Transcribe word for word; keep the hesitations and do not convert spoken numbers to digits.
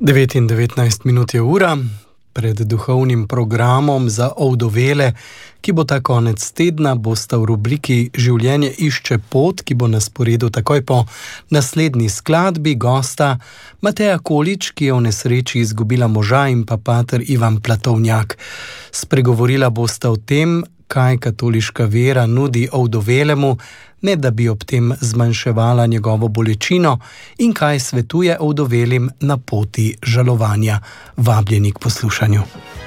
devet in devetnajst minut je ura, pred duhovnim programom za ovdovele, ki bo ta konec tedna, bosta v rubriki Življenje išče pot, ki bo na sporedu takoj po naslednji skladbi, gosta Mateja Količ, ki je v nesreči izgubila moža, in pa pater Ivan Platovnjak. Spregovorila bosta o tem, kaj katoliška vera nudi ovdovelemu, ne da bi ob tem zmanjševala njegovo bolečino, in kaj svetuje ovdovelim na poti žalovanja. Vabljeni k poslušanju.